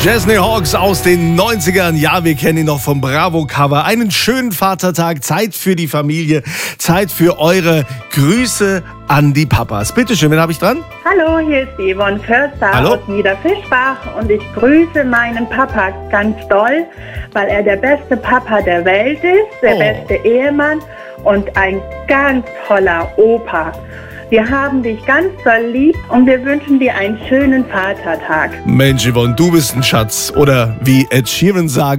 Chesney Hawkes aus den 90ern. Ja, wir kennen ihn noch vom Bravo-Cover. Einen schönen Vatertag, Zeit für die Familie, Zeit für eure Grüße an die Papas. Bitte schön, wen habe ich dran? Hallo, hier ist Yvonne Förster aus Niederfischbach und ich grüße meinen Papa ganz doll, weil er der beste Papa der Welt ist, der beste Ehemann und ein ganz toller Opa. Wir haben dich ganz doll lieb und wir wünschen dir einen schönen Vatertag. Mensch, Yvonne, du bist ein Schatz. Oder wie Ed Sheeran sagt,